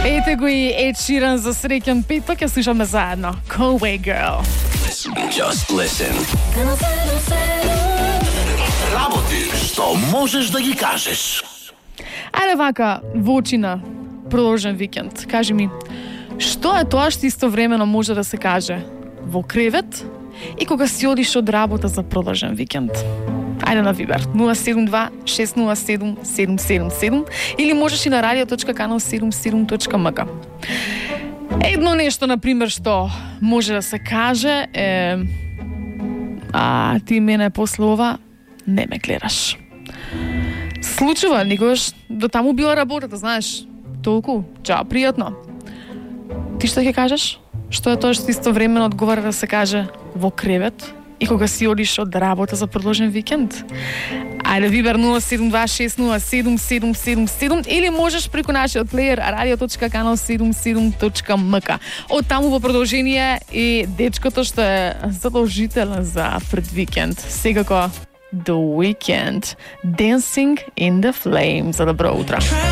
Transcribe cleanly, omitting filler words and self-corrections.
Ете го и Ed Sheeran за среќен петок, ја слушаме заедно. Go away, girl. Just listen. Работи што можеш да ги кажеш. Ајде вака, во очи на продолжен викенд. Кажи ми, што е тоа што истовремено може да се каже во кревет и кога си одиш од работа за продолжен викенд? Ајде на Вибер 072-607-777 или можеш и на radio.canal77.mk. Едно нешто, например, што може да се каже е ти мене после ова не ме гледаш. Случува никогаш до таму била работата, знаеш, толку, чао, пријатно. Ти што ќе кажеш? Што е тоа што истовремено одговара да се каже во кревет и кога си одиш од работа за продолжен викенд? Ајде Вибер 072-607-777 или можеш преку нашиот плеер radio.canal77.mk. Од таму во продолжение и дечкото што е задолжителен за пред викенд. Секако The Weeknd, Dancing in the Flames. За добро утро.